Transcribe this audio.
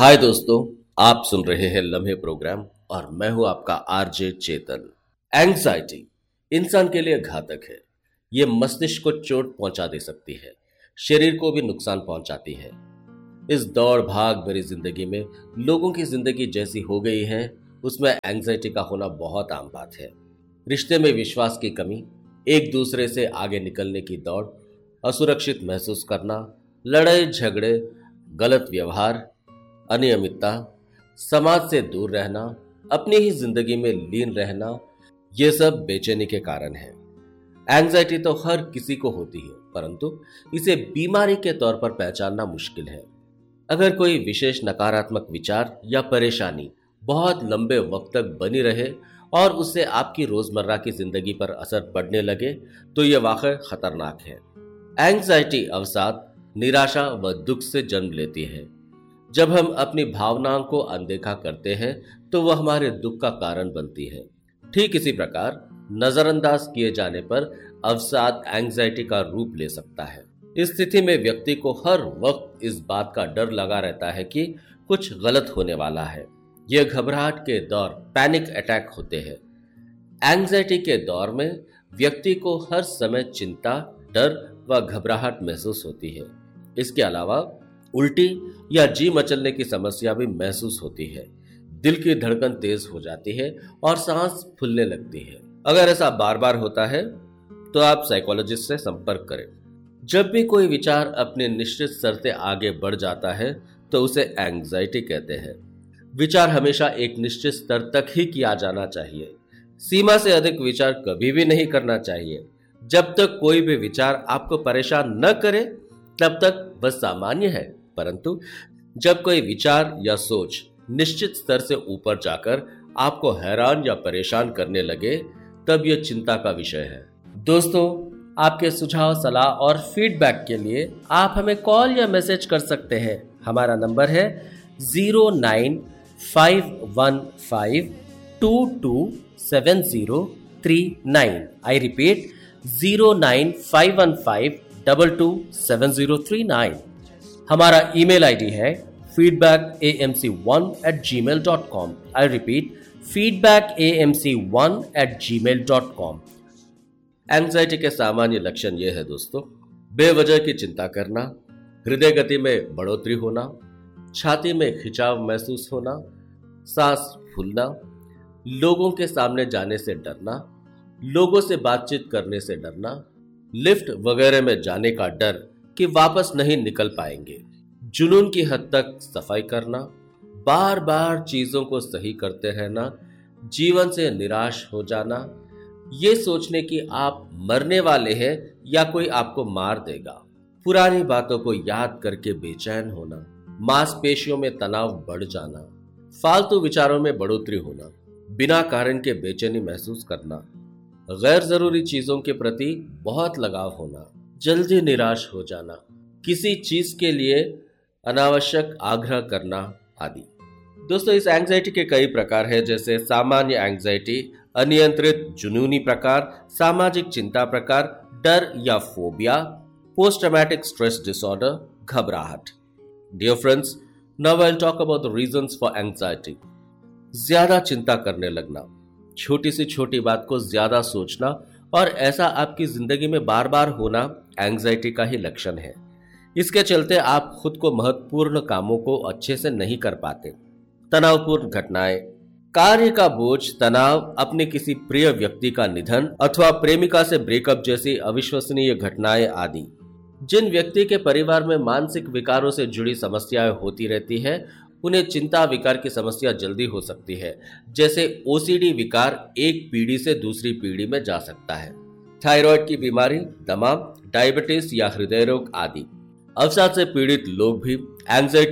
हाय दोस्तों, आप सुन रहे हैं लम्हे प्रोग्राम और मैं हूं आपका आरजे चेतन। एंग्जाइटी इंसान के लिए घातक है। ये मस्तिष्क को चोट पहुंचा दे सकती है, शरीर को भी नुकसान पहुंचाती है। इस दौड़ भाग भरी जिंदगी में लोगों की जिंदगी जैसी हो गई है, उसमें एंग्जाइटी का होना बहुत आम बात है। रिश्ते में विश्वास की कमी, एक दूसरे से आगे निकलने की दौड़, असुरक्षित महसूस करना, लड़ाई झगड़े, गलत व्यवहार, अनियमितता, समाज से दूर रहना, अपनी ही जिंदगी में लीन रहना, ये सब बेचैनी के कारण है। एंग्जाइटी तो हर किसी को होती है, परंतु इसे बीमारी के तौर पर पहचानना मुश्किल है। अगर कोई विशेष नकारात्मक विचार या परेशानी बहुत लंबे वक्त तक बनी रहे और उससे आपकी रोजमर्रा की जिंदगी पर असर पड़ने लगे, तो यह वाकई खतरनाक है। एंग्जाइटी अवसाद, निराशा व दुख से जन्म लेती है। जब हम अपनी भावनाओं को अनदेखा करते हैं तो वह हमारे दुख का कारण बनती है। ठीक इसी प्रकार नजरअंदाज किए जाने पर अवसाद एंग्जाइटी का रूप ले सकता है। इस स्थिति में व्यक्ति को हर वक्त इस बात का डर लगा रहता है कि कुछ गलत होने वाला है। यह घबराहट के दौर पैनिक अटैक होते हैं। एंग्जाइटी के दौर में व्यक्ति को हर समय चिंता, डर व घबराहट महसूस होती है। इसके अलावा उल्टी या जी मचलने की समस्या भी महसूस होती है। दिल की धड़कन तेज हो जाती है और सांस फूलने लगती है। अगर ऐसा बार बार होता है तो आप साइकोलॉजिस्ट से संपर्क करें। जब भी कोई विचार अपने निश्चित स्तर से आगे बढ़ जाता है तो उसे एंग्जाइटी कहते हैं। विचार हमेशा एक निश्चित स्तर तक ही किया जाना चाहिए। सीमा से अधिक विचार कभी भी नहीं करना चाहिए। जब तक कोई भी विचार आपको परेशान न करे तब तक वह सामान्य है, परंतु जब कोई विचार या सोच निश्चित स्तर से ऊपर जाकर आपको हैरान या परेशान करने लगे तब यह चिंता का विषय है। दोस्तों, आपके सुझाव, सलाह और फीडबैक के लिए आप हमें कॉल या मैसेज कर सकते हैं। हमारा नंबर है 09515227039। I repeat 09515227039। हमारा ईमेल आईडी है feedbackAMC1@gmail.com। I repeat feedbackAMC1@gmail.com। Anxiety के सामान्य लक्षण ये है दोस्तों: बेवजह की चिंता करना, हृदय गति में बढ़ोतरी होना, छाती में खिंचाव महसूस होना, सांस फूलना, लोगों के सामने जाने से डरना, लोगों से बातचीत करने से डरना, लिफ्ट वगैरह में जाने का डर कि वापस नहीं निकल पाएंगे, जुनून की हद तक सफाई करना, बार बार चीजों को सही करते रहना, जीवन से निराश हो जाना, ये सोचने कि आप मरने वाले हैं या कोई आपको मार देगा, पुरानी बातों को याद करके बेचैन होना, मांसपेशियों में तनाव बढ़ जाना, फालतू विचारों में बढ़ोतरी होना, बिना कारण के बेचैनी महसूस करना, गैर जरूरी चीजों के प्रति बहुत लगाव होना, जल्दी निराश हो जाना, किसी चीज के लिए अनावश्यक आग्रह करना आदि। दोस्तों, इस एंग्जाइटी के कई प्रकार हैं, जैसे सामान्य एंग्जाइटी, अनियंत्रित जुनूनी प्रकार, सामाजिक चिंता प्रकार, डर या phobia, post traumatic stress disorder, घबराहट। Dear friends, now I will talk about the reasons for anxiety. ज्यादा चिंता करने लगना, छोटी सी छोटी बात को ज्यादा सोचना और ऐसा आपकी जिंदगी में बार बार होना एंग्जाइटी का ही लक्षण है। इसके चलते आप खुद को महत्वपूर्ण कामों को अच्छे से नहीं कर पाते। तनावपूर्ण घटनाएं, कार्य का बोझ, तनाव, अपने किसी प्रिय व्यक्ति का निधन अथवा प्रेमिका से ब्रेकअप जैसी अविश्वसनीय घटनाएं आदि। जिन व्यक्ति के परिवार में मानसिक विकारों से जुड़ी समस्याएं होती रहती है, उन्हें चिंता विकार की समस्या जल्दी हो सकती है। जैसे ओसीडी विकार एक पीढ़ी से दूसरी पीढ़ी में जा सकता है। थायराइड की बीमारी, दमा, डायबिटीज या हृदय रोग आदि। अवसाद से पीड़ित लोग भी एंग्जाइटी